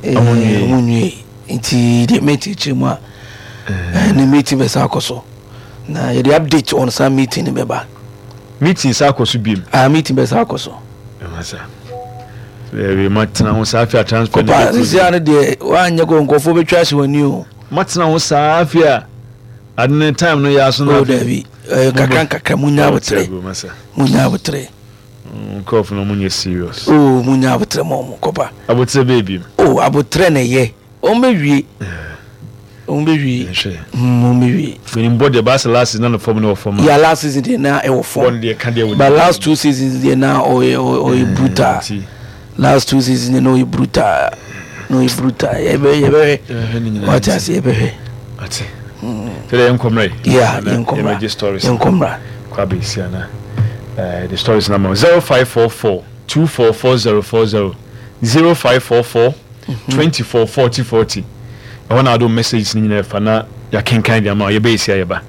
omunye nti the meeting chima the meeting be sakoso na the update on some meeting be ba meeting sakoso bim meeting be sakoso masa we matna ho safia transport ko this year de wanye ko nkofo betwa hye wani o matna ho safia adne time no ya so no David kakran munya botre nkofo no munya serious munya botre mom kopa abotre baby abotre na ye o mewie when in body last season na form no form yeah last season dey na e wo form but last 2 seasons dey na o brutal last 2 seasons no brutal ebe what I say ebe ati tell you come yeah you stories kwabe siana the stories number 0544 244040 0544 244040 I want to do messages ni na fa na ya kenkan dia ma ya be isi ayeba